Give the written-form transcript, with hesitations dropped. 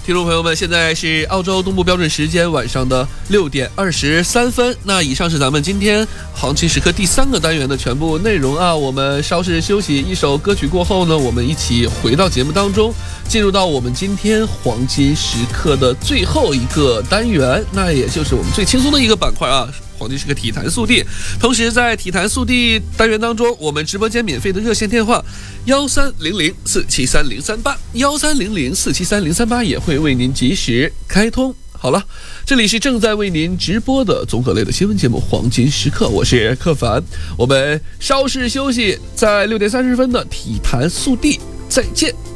听众朋友们，现在是澳洲东部标准时间晚上的6点23分。那以上是咱们今天黄金时刻第3个单元的全部内容啊。我们稍事休息，一首歌曲过后呢，我们一起回到节目当中，进入到我们今天黄金时刻的最后一个单元，那也就是我们最轻松的一个板块啊。黄金时刻体坛速递，同时在体坛速递单元当中，我们直播间免费的热线电话1300473038，1300473038也会为您及时开通。好了，这里是正在为您直播的综合类的新闻节目《黄金时刻》，我是柯凡。我们稍事休息，在6点30分的体坛速递再见。